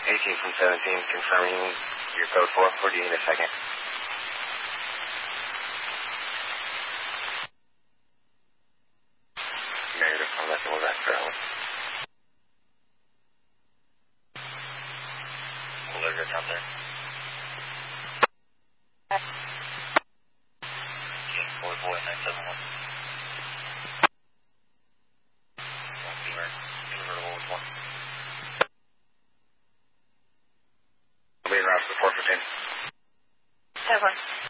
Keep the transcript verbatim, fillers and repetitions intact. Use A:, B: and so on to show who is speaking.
A: eighteen from seventeen, confirming your code four. Or do you need a second? Negative, I'm messing with that travel. Will there go down there? Okay, boy, boy, nine seven one. Beamer, convertible with one. I'll be around for four fifteen.
B: Seven.